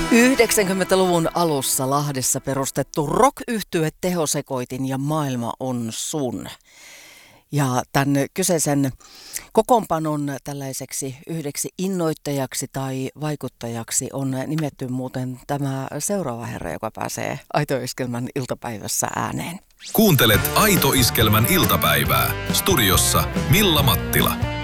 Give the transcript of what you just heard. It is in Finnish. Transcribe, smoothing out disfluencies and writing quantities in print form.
90-luvun alussa Lahdessa perustettu rock-yhtye Tehosekoitin ja Maailma on sun. Ja tämän kyseisen kokoonpanon tällaiseksi yhdeksi innoittajaksi tai vaikuttajaksi on nimetty muuten tämä seuraava herra, joka pääsee Aito Iskelmän iltapäivässä ääneen. Kuuntelet Aito Iskelmän iltapäivää. Studiossa Milla Mattila.